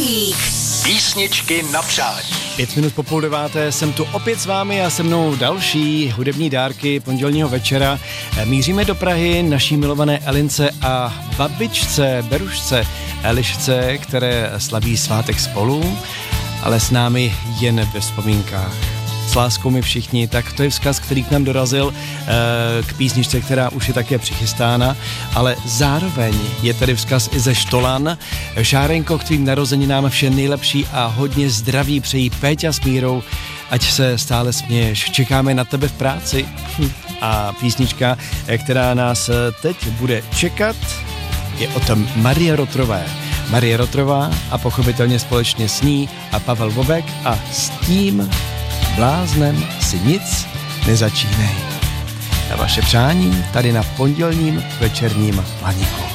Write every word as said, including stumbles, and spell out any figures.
Blaník. Písničky na přání. Pět minut po půl deváté jsem tu opět s vámi a se mnou další hudební dárky pondělního večera. Míříme do Prahy naší milované Elince a babičce Berušce Elišce, které slaví svátek spolu, ale s námi jen ve vzpomínkách. S láskou my všichni, tak to je vzkaz, který k nám dorazil e, k písničce, která už je také přichystána, ale zároveň je tady vzkaz i ze Štolan. Šárenko, k tvým narozeninám vše nejlepší a hodně zdraví přejí Péťa s Mírou, ať se stále směješ. Čekáme na tebe v práci. Hm. A písnička, která nás teď bude čekat, je o tom Marie Rotrové. Marie Rotrová a pochopitelně společně s ní a Pavel Bobek a s tím bláznem si nic nezačínej. Na vaše přání tady na pondělním večerním Blaníku.